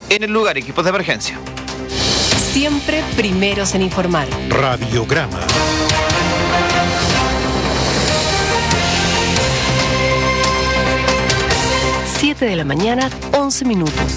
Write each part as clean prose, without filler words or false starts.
en el lugar equipos de emergencia. Siempre primeros en informar. Radiograma. 7 de la mañana, 11 minutos.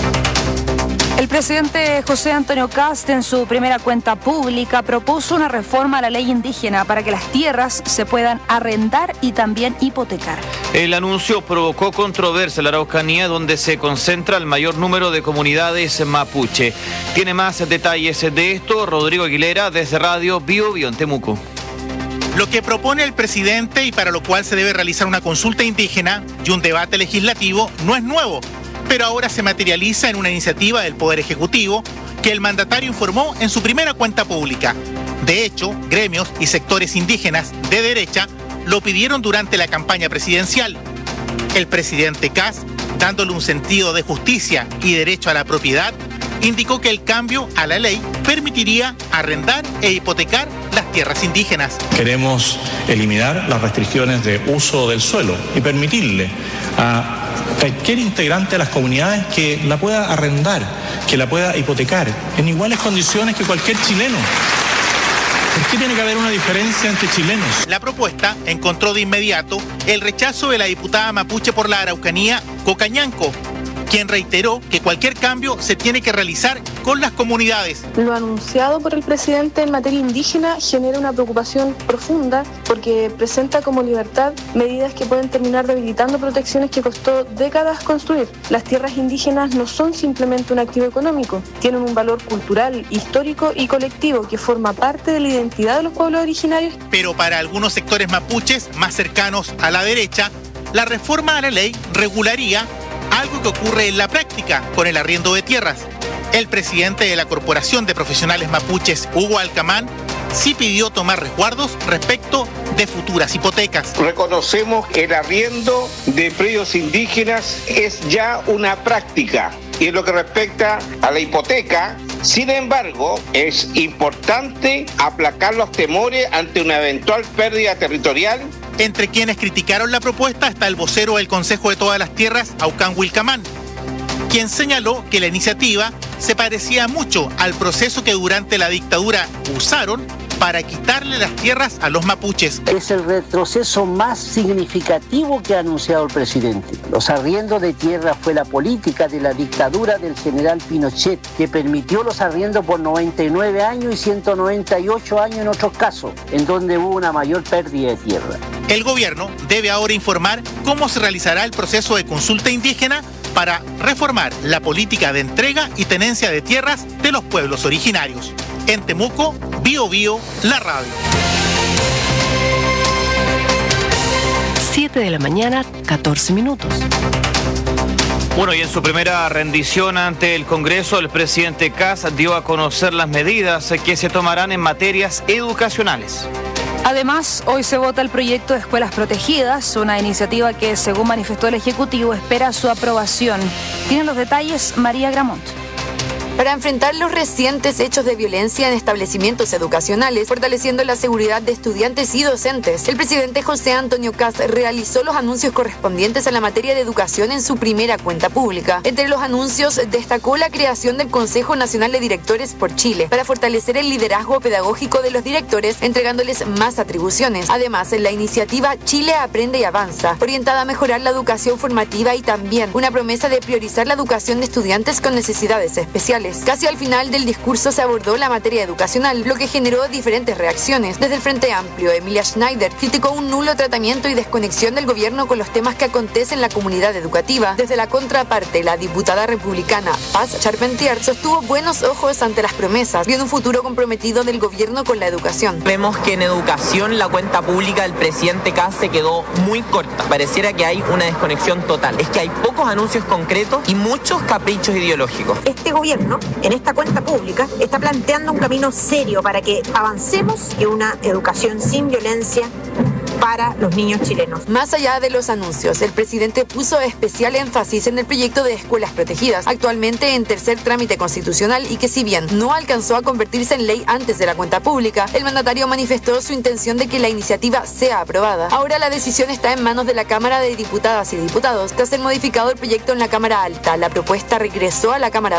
El presidente José Antonio Kast, en su primera cuenta pública, propuso una reforma a la ley indígena para que las tierras se puedan arrendar y también hipotecar. El anuncio provocó controversia en la Araucanía, donde se concentra el mayor número de comunidades mapuche. Tiene más detalles de esto Rodrigo Aguilera, desde Radio Bio Bio en Temuco. Lo que propone el presidente, y para lo cual se debe realizar una consulta indígena y un debate legislativo, no es nuevo, pero ahora se materializa en una iniciativa del Poder Ejecutivo que el mandatario informó en su primera cuenta pública. De hecho, gremios y sectores indígenas de derecha lo pidieron durante la campaña presidencial. El presidente Kast, dándole un sentido de justicia y derecho a la propiedad, indicó que el cambio a la ley permitiría arrendar e hipotecar las tierras indígenas. Queremos eliminar las restricciones de uso del suelo y permitirle a cualquier integrante de las comunidades que la pueda arrendar, que la pueda hipotecar en iguales condiciones que cualquier chileno. ¿Por qué tiene que haber una diferencia entre chilenos? La propuesta encontró de inmediato el rechazo de la diputada mapuche por la Araucanía, Coca Ñanco, quien reiteró que cualquier cambio se tiene que realizar con las comunidades. Lo anunciado por el presidente en materia indígena genera una preocupación profunda porque presenta como libertad medidas que pueden terminar debilitando protecciones que costó décadas construir. Las tierras indígenas no son simplemente un activo económico, tienen un valor cultural, histórico y colectivo que forma parte de la identidad de los pueblos originarios. Pero para algunos sectores mapuches más cercanos a la derecha, la reforma a la ley regularía algo que ocurre en la práctica con el arriendo de tierras. El presidente de la Corporación de Profesionales Mapuches, Hugo Alcamán, sí pidió tomar resguardos respecto de futuras hipotecas. Reconocemos que el arriendo de predios indígenas es ya una práctica. Y en lo que respecta a la hipoteca, sin embargo, es importante aplacar los temores ante una eventual pérdida territorial. Entre quienes criticaron la propuesta está el vocero del Consejo de Todas las Tierras, Aucán Wilcamán, quien señaló que la iniciativa se parecía mucho al proceso que durante la dictadura usaron para quitarle las tierras a los mapuches. Es el retroceso más significativo que ha anunciado el presidente. Los arriendos de tierra fue la política de la dictadura del general Pinochet, que permitió los arriendos por 99 años y 198 años en otros casos, en donde hubo una mayor pérdida de tierra. El gobierno debe ahora informar cómo se realizará el proceso de consulta indígena para reformar la política de entrega y tenencia de tierras de los pueblos originarios. En Temuco, Bio Bio, la radio. 7 de la mañana, 14 minutos. Bueno, y en su primera rendición ante el Congreso, el presidente Kast dio a conocer las medidas que se tomarán en materias educacionales. Además, hoy se vota el proyecto de escuelas protegidas, una iniciativa que, según manifestó el Ejecutivo, espera su aprobación. Tienen los detalles María Gramont. Para enfrentar los recientes hechos de violencia en establecimientos educacionales, fortaleciendo la seguridad de estudiantes y docentes, el presidente José Antonio Kast realizó los anuncios correspondientes a la materia de educación en su primera cuenta pública. Entre los anuncios destacó la creación del Consejo Nacional de Directores por Chile, para fortalecer el liderazgo pedagógico de los directores, entregándoles más atribuciones. Además, la iniciativa Chile Aprende y Avanza, orientada a mejorar la educación formativa y también una promesa de priorizar la educación de estudiantes con necesidades especiales. Casi al final del discurso se abordó la materia educacional, lo que generó diferentes reacciones. Desde el Frente Amplio, Emilia Schneider criticó un nulo tratamiento y desconexión del gobierno con los temas que acontecen en la comunidad educativa. Desde la contraparte, la diputada republicana Paz Charpentier sostuvo buenos ojos ante las promesas, viendo un futuro comprometido del gobierno con la educación. Vemos que en educación la cuenta pública del presidente Kast se quedó muy corta. Pareciera que hay una desconexión total. Es que hay pocos anuncios concretos y muchos caprichos ideológicos. Este gobierno, en esta cuenta pública, está planteando un camino serio para que avancemos en una educación sin violencia para los niños chilenos. Más allá de los anuncios, el presidente puso especial énfasis en el proyecto de escuelas protegidas, actualmente en tercer trámite constitucional, y que si bien no alcanzó a convertirse en ley antes de la cuenta pública, el mandatario manifestó su intención de que la iniciativa sea aprobada. Ahora la decisión está en manos de la Cámara de Diputadas y Diputados. Tras ser modificado el proyecto en la Cámara Alta, la propuesta regresó a la Cámara